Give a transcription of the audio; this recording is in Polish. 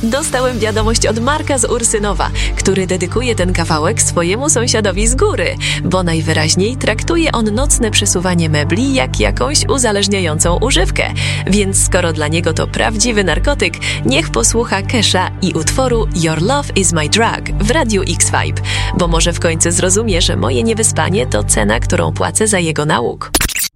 Dostałem wiadomość od Marka z Ursynowa, który dedykuje ten kawałek swojemu sąsiadowi z góry, bo najwyraźniej traktuje on nocne przesuwanie mebli jak jakąś uzależniającą używkę. Więc skoro dla niego to prawdziwy narkotyk, niech posłucha Kesha i utworu Your Love is My Drug w Radiu X-Vibe, bo może w końcu zrozumie, że moje niewyspanie to cena, którą płacę za jego nauk.